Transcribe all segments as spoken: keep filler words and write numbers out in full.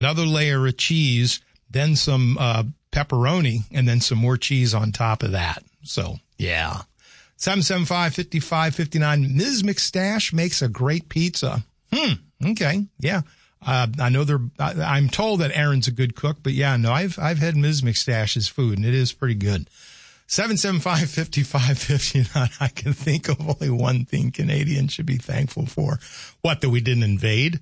another layer of cheese, then some uh, pepperoni, and then some more cheese on top of that. So, yeah. seven seven five, five five five nine. Miz McStash makes a great pizza. Hmm. Okay. Yeah. Uh, I know they're, I, I'm told that Aaron's a good cook, but yeah, no, I've, I've had Miz McStash's food and it is pretty good. seven seven five, five five five nine. I can think of only one thing Canadians should be thankful for. What, that we didn't invade?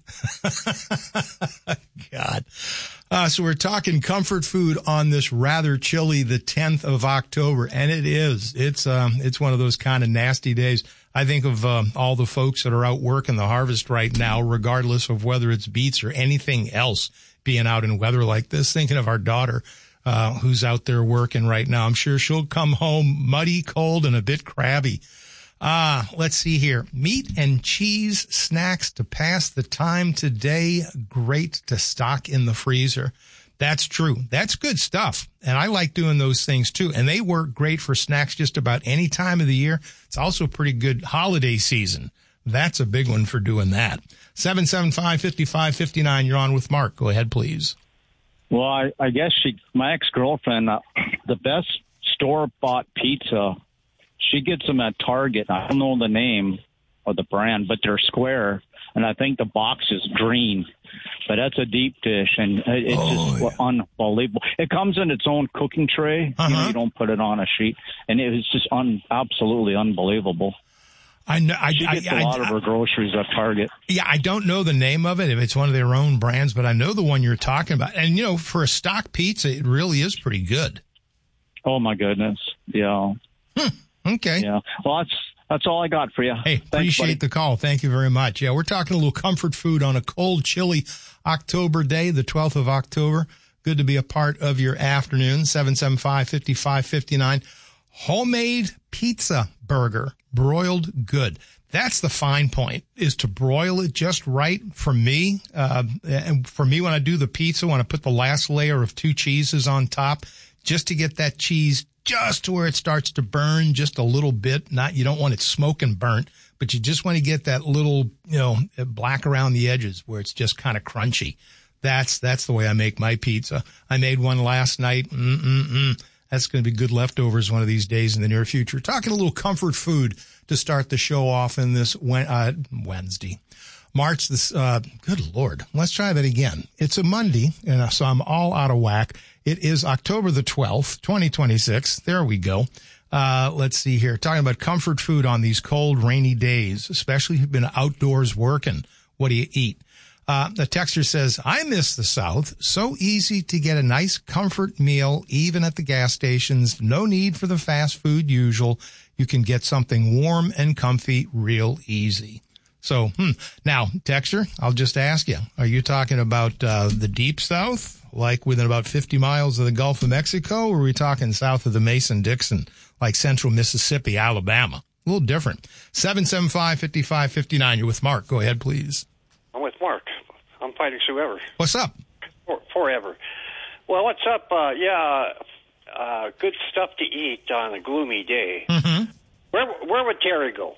God. Uh, so we're talking comfort food on this rather chilly, the tenth of October. And it is, it's, um, it's one of those kind of nasty days. I think of, um, all the folks that are out working the harvest right now, regardless of whether it's beets or anything else, being out in weather like this. Thinking of our daughter, uh, who's out there working right now. I'm sure she'll come home muddy, cold, and a bit crabby. Ah, uh, let's see here. Meat and cheese snacks to pass the time today. Great to stock in the freezer. That's true. That's good stuff. And I like doing those things too. And they work great for snacks just about any time of the year. It's also pretty good holiday season. That's a big one for doing that. seven seven five, five five five nine. You're on with Mark. Go ahead, please. Well, I, I guess she, my ex-girlfriend, uh, the best store-bought pizza, she gets them at Target. I don't know the name of the brand, but they're square, and I think the box is green. But that's a deep dish, and it's oh, just yeah. unbelievable. It comes in its own cooking tray. Uh-huh. You know, you don't put it on a sheet, and it's just un, absolutely unbelievable. I know. I, she gets I, a I, lot I, of her groceries at Target. Yeah, I don't know the name of it if it's one of their own brands, but I know the one you're talking about. And, you know, for a stock pizza, it really is pretty good. Oh, my goodness. Yeah. Hmm. Okay. Yeah. Well, that's that's all I got for you. Hey, Thanks, appreciate buddy. the call. Thank you very much. Yeah, we're talking a little comfort food on a cold, chilly October day, the twelfth of October. Good to be a part of your afternoon. seven seven five, five five five nine. Homemade pizza burger, broiled good. That's the fine point, is to broil it just right for me. Uh, and for me, when I do the pizza, when I put the last layer of two cheeses on top, just to get that cheese just to where it starts to burn just a little bit. Not, you don't want it smoking burnt, but you just want to get that little, you know, black around the edges where it's just kind of crunchy. That's, that's the way I make my pizza. I made one last night. Mm-mm-mm. That's going to be good leftovers one of these days in the near future. Talking a little comfort food to start the show off in this uh, Wednesday. March this, uh, good Lord. Let's try that again. It's a Monday, and so I'm all out of whack. It is October the twelfth, twenty twenty-six. There we go. Uh, let's see here. Talking about comfort food on these cold, rainy days, especially if you've been outdoors working. What do you eat? Uh, the texter says, I miss the South. So easy to get a nice comfort meal, even at the gas stations. No need for the fast food usual. You can get something warm and comfy real easy. So, hmm. Now, texter, I'll just ask you, are you talking about uh, the deep South, like within about fifty miles of the Gulf of Mexico, or are we talking south of the Mason-Dixon, like central Mississippi, Alabama? A little different. seven seven five, five five five nine. You're with Mark. Go ahead, please. I'm with Mark. I'm fighting Sue Ever. What's up? For, forever. Well, what's up? Uh, yeah, uh, good stuff to eat on a gloomy day. Mm-hmm. Where where would Terry go?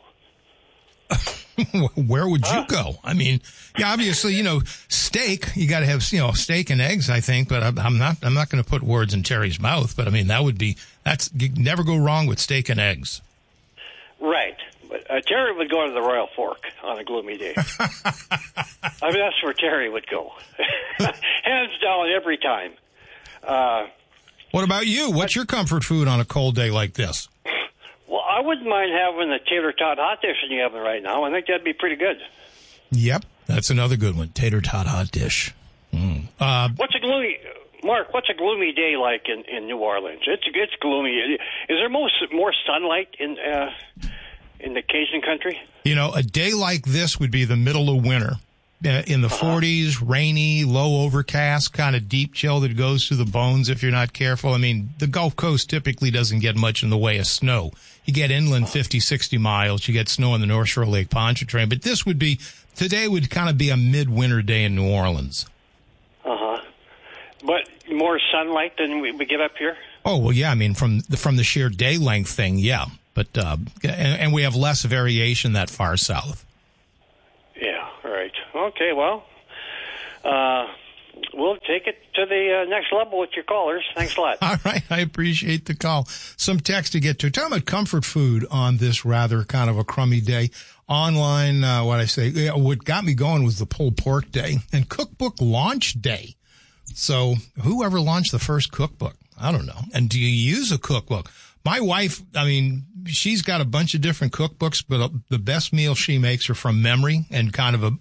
Where would you huh? go? I mean, yeah, obviously, you know, steak. You got to have, you know, steak and eggs, I think. But I'm, I'm not. I'm not going to put words in Terry's mouth. But I mean, that would be. That's you never go wrong with steak and eggs. Right. But uh, Terry would go to the Royal Fork on a gloomy day. I mean, that's where Terry would go. Hands down every time. Uh, what about you? What's your comfort food on a cold day like this? Well, I wouldn't mind having the tater tot hot dish in the oven right now. I think that'd be pretty good. Yep. That's another good one. Tater tot hot dish. Mm. Uh, what's a gloomy... Mark, what's a gloomy day like in, in New Orleans? It's it's gloomy. Is there most, more sunlight in uh, in the Cajun country? You know, a day like this would be the middle of winter. Uh, in the uh-huh. forties, rainy, low overcast, kind of deep chill that goes through the bones if you're not careful. I mean, the Gulf Coast typically doesn't get much in the way of snow. You get inland fifty, sixty miles. You get snow on the North Shore Lake Pontchartrain. But this would be, today would kind of be a midwinter day in New Orleans. Uh-huh. But more sunlight than we, we get up here? Oh, well, yeah. I mean, from the, from the sheer day length thing, yeah. But, uh, and, and we have less variation that far south. Yeah, right. Okay, well, uh, we'll take it to the uh, next level with your callers. Thanks a lot. All right. I appreciate the call. Some text to get to. Talking about comfort food on this rather kind of a crummy day. Online, uh, what I say, what got me going was the pulled pork day and cookbook launch day. So whoever launched the first cookbook, I don't know. And do you use a cookbook? My wife, I mean, she's got a bunch of different cookbooks, but the best meals she makes are from memory and kind of a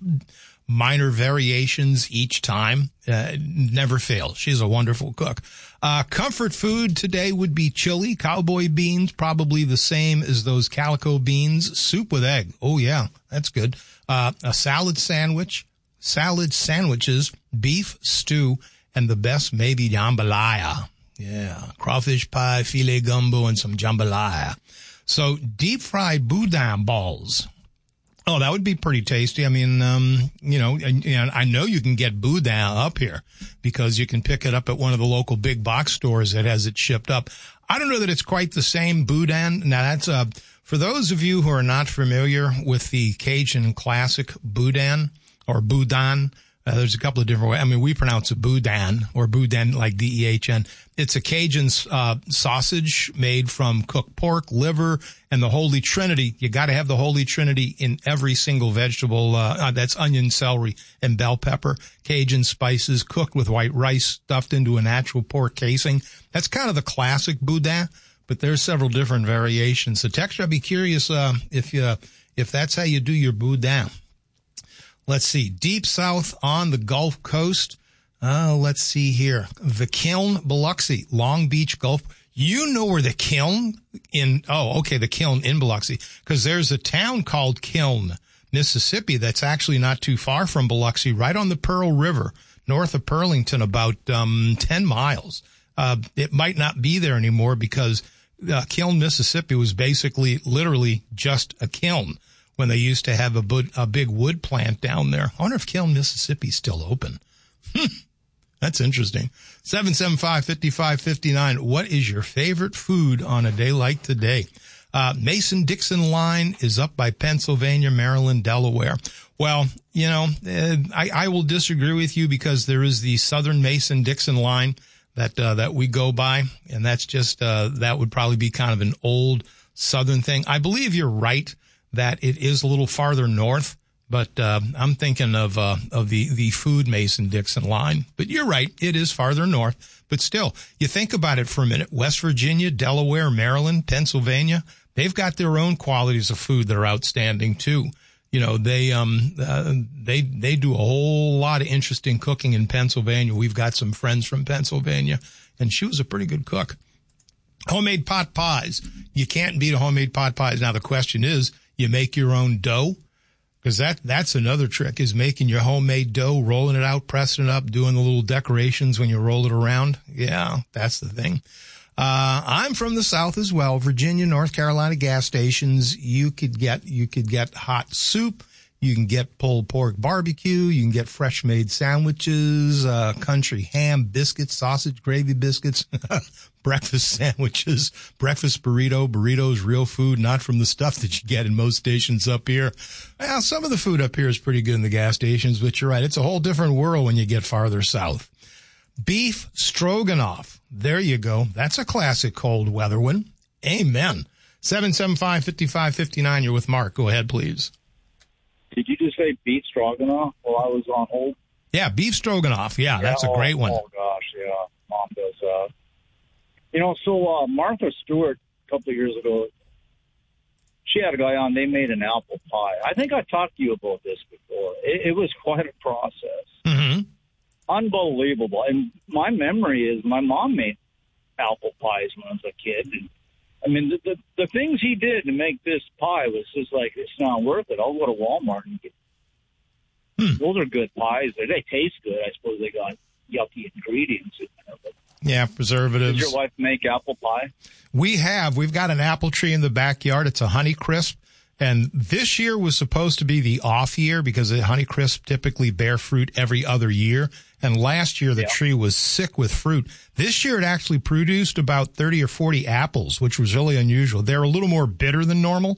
minor variations each time. Uh, never fails. She's a wonderful cook. Uh, comfort food today would be chili, cowboy beans, probably the same as those calico beans, soup with egg. Oh, yeah, that's good. Uh, a salad sandwich, salad sandwiches, beef stew, and the best maybe jambalaya. Yeah, crawfish pie, filet gumbo, and some jambalaya. So deep fried boudin balls. Oh, that would be pretty tasty. I mean, um, you know, and, and I know you can get boudin up here because you can pick it up at one of the local big box stores that has it shipped up. I don't know that it's quite the same boudin. Now, that's uh, for those of you who are not familiar with the Cajun classic boudin or boudin. Uh, there's a couple of different ways. I mean, we pronounce it boudin or boudin like D E H N. It's a Cajun uh, sausage made from cooked pork, liver, and the Holy Trinity. You got to have the Holy Trinity in every single vegetable. Uh, uh, that's onion, celery, and bell pepper. Cajun spices cooked with white rice stuffed into a natural pork casing. That's kind of the classic boudin, but there's several different variations. So, Texture, I'd be curious uh, if you, if that's how you do your boudin. Let's see. Deep South on the Gulf Coast. Uh, let's see here. The Kiln, Biloxi, Long Beach Gulf. You know where the Kiln in, oh, okay, the Kiln in Biloxi, because there's a town called Kiln, Mississippi, that's actually not too far from Biloxi, right on the Pearl River, north of Pearlington, about um ten miles. Uh, it might not be there anymore because uh, Kiln, Mississippi was basically literally just a kiln when they used to have a, bu- a big wood plant down there. I wonder if Kiln, Mississippi is still open. Hmm. That's interesting. seven seven five, five five five nine. What is your favorite food on a day like today? Uh, Mason-Dixon line is up by Pennsylvania, Maryland, Delaware. Well, you know, uh, I, I will disagree with you because there is the Southern Mason-Dixon line that, uh, that we go by. And that's just, uh, that would probably be kind of an old Southern thing. I believe you're right that it is a little farther north, but uh, I'm thinking of uh, of the, the food Mason-Dixon line. But you're right, it is farther north. But still, you think about it for a minute. West Virginia, Delaware, Maryland, Pennsylvania, they've got their own qualities of food that are outstanding too. You know, they um uh, they they do a whole lot of interesting cooking in Pennsylvania. We've got some friends from Pennsylvania, and she was a pretty good cook. Homemade pot pies. You can't beat a homemade pot pies. Now the question is, you make your own dough, because that, that's another trick, is making your homemade dough, rolling it out, pressing it up, doing the little decorations when you roll it around. Yeah, that's the thing. Uh, I'm from the South as well. Virginia, North Carolina gas stations. You could get, you could get hot soup. You can get pulled pork barbecue. You can get fresh made sandwiches, uh, country ham, biscuits, sausage, gravy biscuits, breakfast sandwiches, breakfast burrito, burritos, real food, not from the stuff that you get in most stations up here. Well, some of the food up here is pretty good in the gas stations, but you're right. It's a whole different world when you get farther south. Beef stroganoff. There you go. That's a classic cold weather one. Amen. seven seven five, five five five nine. You're with Mark. Go ahead, please. Did you just say beef stroganoff while I was on hold? Yeah, beef stroganoff. Yeah, yeah, that's a great one. Oh, gosh, yeah. Mom does that. You know, so uh, Martha Stewart, a couple of years ago, she had a guy on, they made an apple pie. I think I talked to you about this before. It, it was quite a process. Mm-hmm. Unbelievable. And my memory is my mom made apple pies when I was a kid, and I mean, the, the the things he did to make this pie was just like, it's not worth it. I'll go to Walmart and get. Hmm. Those are good pies. They, they taste good. I suppose they got yucky ingredients in there. But yeah, preservatives. Did your wife make apple pie? We have. We've got an apple tree in the backyard. It's a Honeycrisp. And this year was supposed to be the off year because the Honeycrisp typically bear fruit every other year. And last year the yeah. tree was sick with fruit. This year it actually produced about thirty or forty apples, which was really unusual. They're a little more bitter than normal.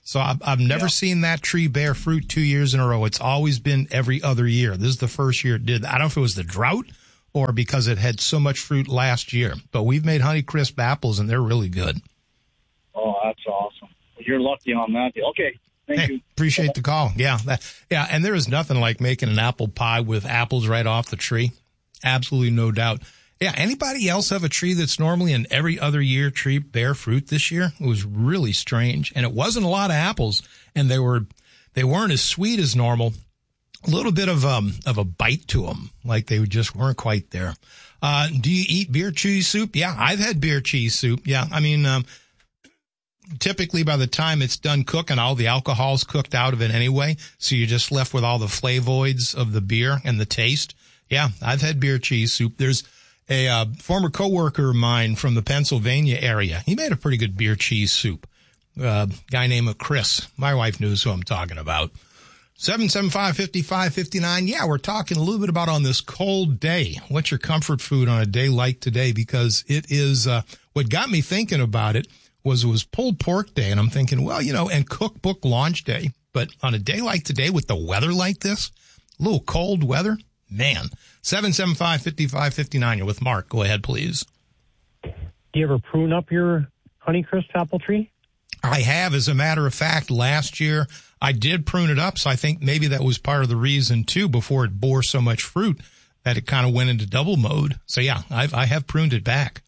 So I've, I've never yeah. seen that tree bear fruit two years in a row. It's always been every other year. This is the first year it did. I don't know if it was the drought or because it had so much fruit last year. But we've made Honeycrisp apples, and they're really good. Oh, that's awesome. You're lucky on that. Okay, thank hey, you. Appreciate the call. Yeah, that, yeah, and there is nothing like making an apple pie with apples right off the tree. Absolutely no doubt. Yeah, anybody else have a tree that's normally an every other year tree bear fruit this year? It was really strange, and it wasn't a lot of apples, and they were they weren't as sweet as normal. A little bit of um of a bite to them, like they just weren't quite there. Uh, do you eat beer cheese soup? Yeah, I've had beer cheese soup. Yeah, I mean, um, typically by the time it's done cooking, all the alcohol's cooked out of it anyway, so you're just left with all the flavonoids of the beer and the taste. Yeah, I've had beer cheese soup. There's a uh, former coworker of mine from the Pennsylvania area. He made a pretty good beer cheese soup. Uh, guy named Chris. My wife knows who I'm talking about. seven seven five, five five five nine. Yeah, we're talking a little bit about on this cold day. What's your comfort food on a day like today? Because it is, uh, what got me thinking about it was it was pulled pork day. And I'm thinking, well, you know, and cookbook launch day. But on a day like today with the weather like this, a little cold weather, man. seven seven five, five five five nine. You're with Mark. Go ahead, please. Do you ever prune up your Honeycrisp apple tree? I have. As a matter of fact, last year I did prune it up. So I think maybe that was part of the reason, too, before it bore so much fruit that it kind of went into double mode. So, yeah, I've, I have pruned it back.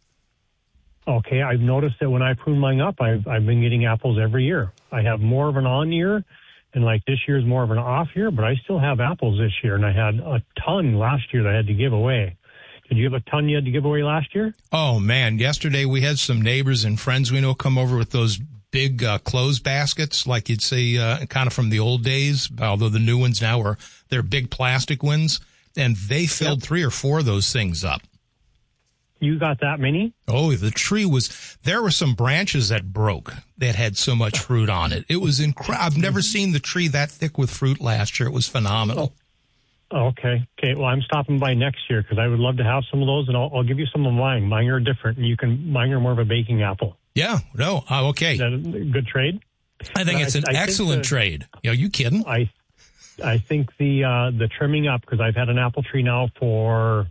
Okay. I've noticed that when I prune mine up, I've, I've been getting apples every year. I have more of an on year. And like this year is more of an off year, but I still have apples this year. And I had a ton last year that I had to give away. Did you have a ton you had to give away last year? Oh, man. Yesterday we had some neighbors and friends we know come over with those big uh, clothes baskets, like you'd see uh, kind of from the old days, although the new ones now are, they're big plastic ones. And they filled yep. three or four of those things up. You got that many? Oh, the tree was, there were some branches that broke that had so much fruit on it. It was incredible. I've never seen the tree that thick with fruit last year. It was phenomenal. Oh, okay. Okay. Well, I'm stopping by next year because I would love to have some of those, and I'll, I'll give you some of mine. Mine are different, and you can, mine are more of a baking apple. Yeah. No. Oh, okay. Is that a good trade? I think it's an I, I excellent the, trade. Are you kidding? I, I think the, uh, the trimming up, because I've had an apple tree now for,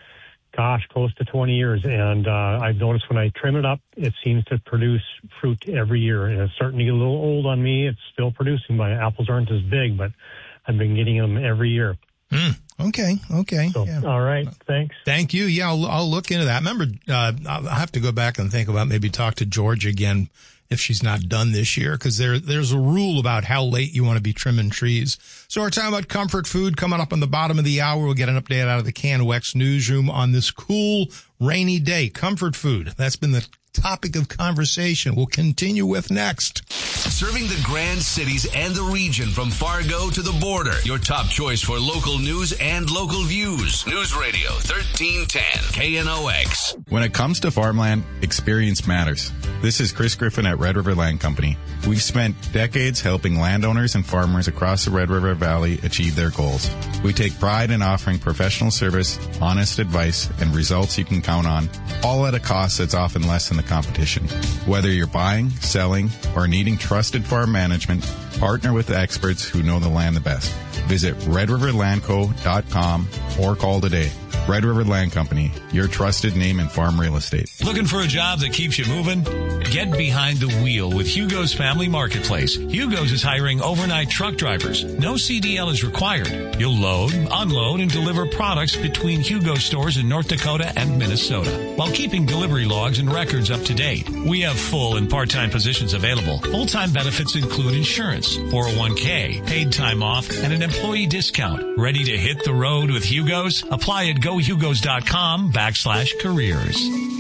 gosh, close to twenty years. And uh, I've noticed when I trim it up, it seems to produce fruit every year. And it's starting to get a little old on me. It's still producing. My apples aren't as big, but I've been getting them every year. Mm, okay, okay. So, yeah. All right, thanks. Thank you. Yeah, I'll, I'll look into that. Remember, uh, I'll have to go back and think about maybe talk to George again if she's not done this year, because there, there's a rule about how late you want to be trimming trees. So we're talking about comfort food coming up on the bottom of the hour. We'll get an update out of the K N O X newsroom on this cool, rainy day. Comfort food. That's been the topic of conversation we'll continue with next. Serving the Grand Cities and the region from Fargo to the border. Your top choice for local news and local views. News Radio thirteen ten K N O X. When it comes to farmland, experience matters. This is Chris Griffin at Red River Land Company. We've spent decades helping landowners and farmers across the Red River Valley achieve their goals. We take pride in offering professional service, honest advice, and results you can count on, all at a cost that's often less than the competition. Whether you're buying, selling, or needing trusted farm management, partner with the experts who know the land the best. Visit red river land co dot com or call today. Red River Land Company, your trusted name in farm real estate. Looking for a job that keeps you moving? Get behind the wheel with Hugo's Family Marketplace. Hugo's is hiring overnight truck drivers. No C D L is required. You'll load, unload, and deliver products between Hugo stores in North Dakota and Minnesota, while keeping delivery logs and records up to date. We have full and part-time positions available. Full-time benefits include insurance, four oh one k, paid time off, and an employee discount. Ready to hit the road with Hugo's? Apply at gohugos.com backslash careers.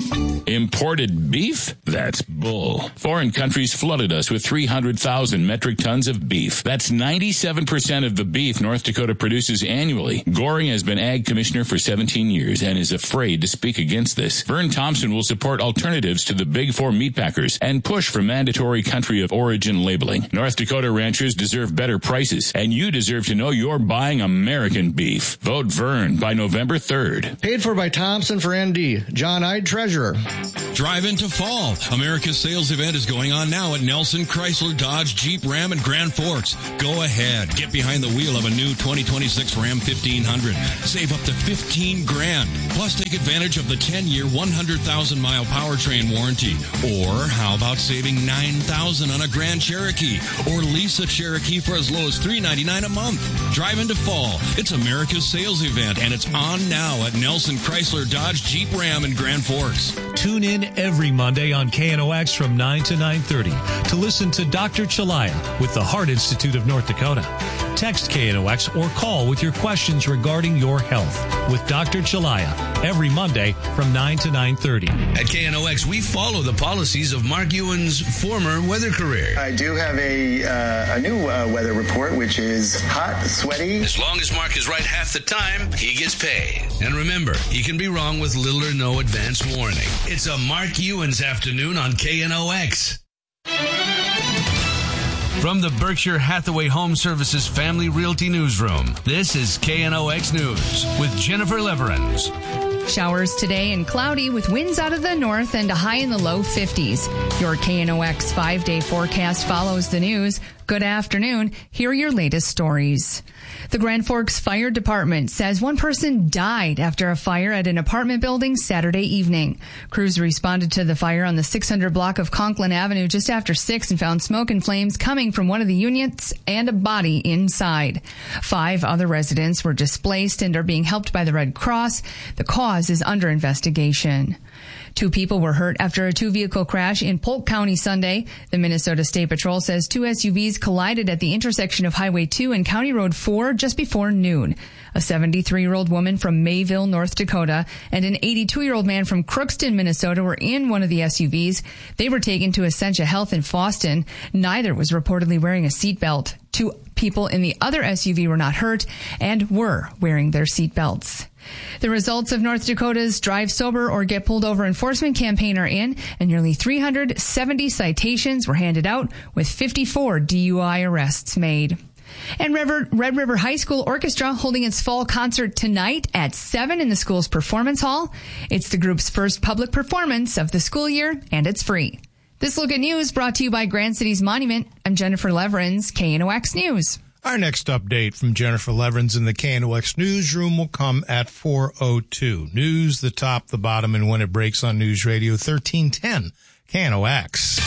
Imported beef? That's bull. Foreign countries flooded us with three hundred thousand metric tons of beef. That's ninety-seven percent of the beef North Dakota produces annually. Goring has been ag commissioner for seventeen years and is afraid to speak against this. Vern Thompson will support alternatives to the big four meatpackers and push for mandatory country of origin labeling. North Dakota ranchers deserve better prices, and you deserve to know you're buying American beef. Vote Vern by November third. Paid for by Thompson for N D. John Ide, Treasurer. treasurer. Drive into fall. America's sales event is going on now at Nelson Chrysler, Dodge, Jeep, Ram, and Grand Forks. Go ahead. Get behind the wheel of a new twenty twenty-six Ram fifteen hundred. Save up to fifteen grand. Plus, take advantage of the ten-year, one hundred thousand mile powertrain warranty. Or how about saving nine thousand dollars on a Grand Cherokee? Or lease a Cherokee for as low as three hundred ninety-nine dollars a month. Drive into fall. It's America's sales event, and it's on now at Nelson Chrysler, Dodge, Jeep, Ram, and Grand Forks. Tune in every Monday on K N O X from nine to nine thirty to listen to Doctor Chalaya with the Heart Institute of North Dakota. Text K N O X or call with your questions regarding your health with Doctor Chalaya every Monday from nine to nine thirty. At K N O X, we follow the policies of Mark Ewan's former weather career. I do have a uh, a new uh, weather report, which is hot, sweaty. As long as Mark is right half the time, he gets paid. And remember, he can be wrong with little or no advance warning. It's a Mark Ewan's afternoon on K N O X. From the Berkshire Hathaway Home Services Family Realty Newsroom, this is K N O X News with Jennifer Leverins. Showers today and cloudy with winds out of the north and a high in the low fifties. Your K N O X five-day forecast follows the news. Good afternoon. Here are your latest stories. The Grand Forks Fire Department says one person died after a fire at an apartment building Saturday evening. Crews responded to the fire on the six hundred block of Conklin Avenue just after six and found smoke and flames coming from one of the units and a body inside. Five other residents were displaced and are being helped by the Red Cross. The cause is under investigation. Two people were hurt after a two-vehicle crash in Polk County Sunday. The Minnesota State Patrol says two S U Vs collided at the intersection of Highway two and County Road four just before noon. A seventy-three-year-old woman from Mayville, North Dakota, and an eighty-two-year-old man from Crookston, Minnesota, were in one of the S U Vs. They were taken to Essentia Health in Fosston. Neither was reportedly wearing a seatbelt. Two people in the other S U V were not hurt and were wearing their seatbelts. The results of North Dakota's Drive Sober or Get Pulled Over enforcement campaign are in, and nearly three hundred seventy citations were handed out, with fifty-four D U I arrests made. And Red River High School Orchestra holding its fall concert tonight at seven in the school's performance hall. It's the group's first public performance of the school year, and it's free. This Look at News brought to you by Grand Cities Monument. I'm Jennifer Leverins, K N O X News. Our next update from Jennifer Leverins in the K N O X newsroom will come at four oh two. News, the top, the bottom, and when it breaks on News Radio thirteen ten, K N O X.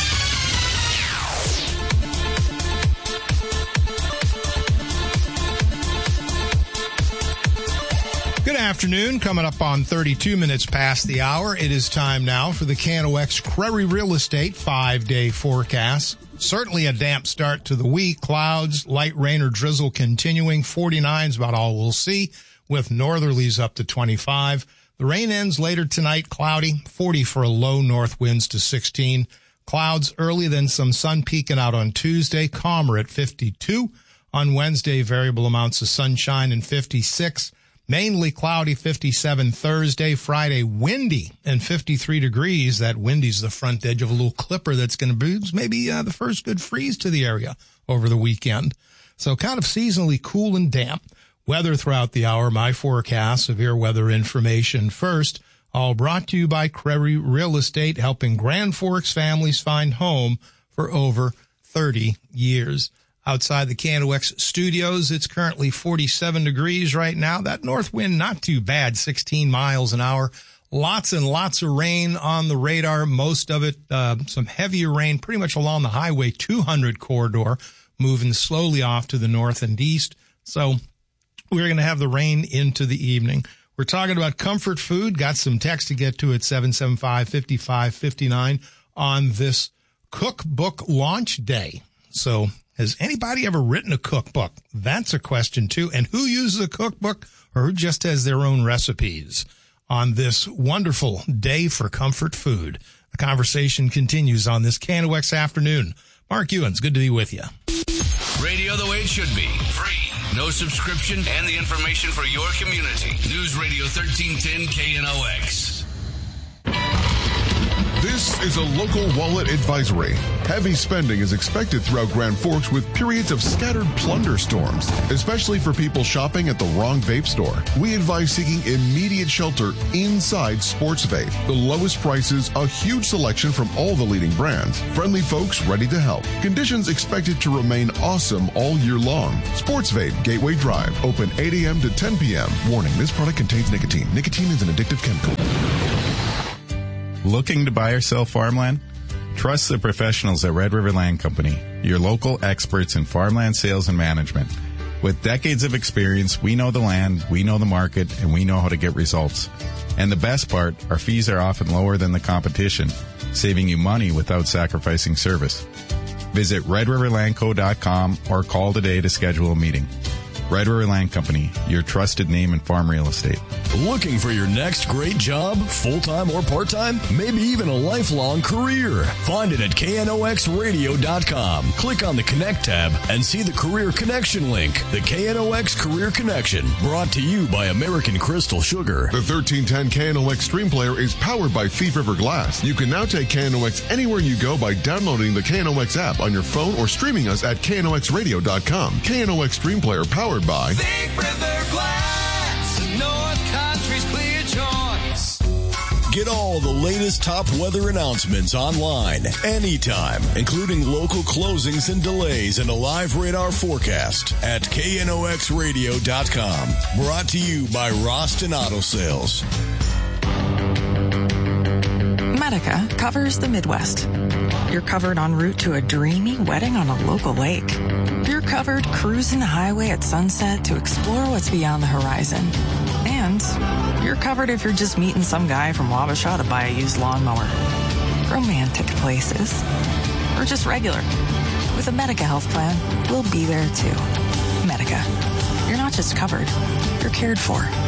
Good afternoon. Coming up on thirty-two minutes past the hour. It is time now for the K N O X Crary Real Estate five-day forecast. Certainly a damp start to the week. Clouds, light rain or drizzle continuing. forty-nine is about all we'll see, with northerlies up to twenty-five. The rain ends later tonight, cloudy, forty for a low, north winds to sixteen. Clouds early, then some sun peeking out on Tuesday, calmer at fifty-two. On Wednesday, variable amounts of sunshine and fifty-six. Mainly cloudy, fifty-seven Thursday. Friday, windy and fifty-three degrees. That windy's the front edge of a little clipper that's going to boost maybe uh, the first good freeze to the area over the weekend. So kind of seasonally cool and damp. Weather throughout the hour. My forecast, severe weather information first. All brought to you by Crary Real Estate, helping Grand Forks families find home for over thirty years. Outside the K N O X studios, it's currently forty-seven degrees right now. That north wind, not too bad, sixteen miles an hour. Lots and lots of rain on the radar. Most of it, uh, some heavier rain pretty much along the Highway two hundred corridor, moving slowly off to the north and east. So we're going to have the rain into the evening. We're talking about comfort food. Got some text to get to at seven seven five, five five five nine on this cookbook launch day. So has anybody ever written a cookbook? That's a question, too. And who uses a cookbook or who just has their own recipes on this wonderful day for comfort food? The conversation continues on this K N O X afternoon. Mark Ewens, good to be with you. Radio the way it should be. Free. No subscription and the information for your community. News Radio thirteen ten K N O X. This is a local wallet advisory. Heavy spending is expected throughout Grand Forks with periods of scattered plunder storms, especially for people shopping at the wrong vape store. We advise seeking immediate shelter inside Sports Vape. The lowest prices, a huge selection from all the leading brands, friendly folks ready to help. Conditions expected to remain awesome all year long. Sports Vape, Gateway Drive, open eight a.m. to ten p.m. Warning, this product contains nicotine. Nicotine is an addictive chemical. Looking to buy or sell farmland? Trust the professionals at Red River Land Company, your local experts in farmland sales and management. With decades of experience, we know the land, we know the market, and we know how to get results. And the best part, our fees are often lower than the competition, saving you money without sacrificing service. Visit red river land co dot com or call today to schedule a meeting. Red River Land Company, your trusted name in farm real estate. Looking for your next great job, full-time or part-time? Maybe even a lifelong career? Find it at K N O X radio dot com. Click on the Connect tab and see the Career Connection link. The K N O X Career Connection, brought to you by American Crystal Sugar. The thirteen ten K N O X Stream Player is powered by Thief River Glass. You can now take K N O X anywhere you go by downloading the K N O X app on your phone or streaming us at K N O X radio dot com. K N O X Stream Player powered by Thief River Glass, North Country's clear choice. Get all the latest top weather announcements online, anytime, including local closings and delays and a live radar forecast at K N O X radio dot com. Brought to you by Roston Auto Sales. Medica covers the Midwest. You're covered en route to a dreamy wedding on a local lake. You're covered cruising the highway at sunset to explore what's beyond the horizon. And you're covered if you're just meeting some guy from Wabasha to buy a used lawnmower. Romantic places. Or just regular. With a Medica health plan, we'll be there too. Medica. You're not just covered, you're cared for.